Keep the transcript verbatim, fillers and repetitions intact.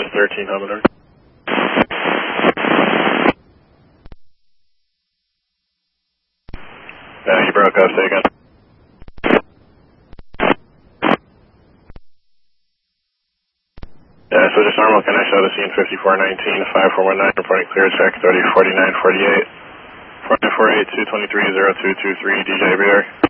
thirteen, Humidor. Yeah, you broke up, say again. Yeah, so just normal connection out of scene fifty-four nineteen, five four one nine, reporting clear, check thirty forty-nine forty-eight, four nine four eight two two three zero two two three, D J Beer.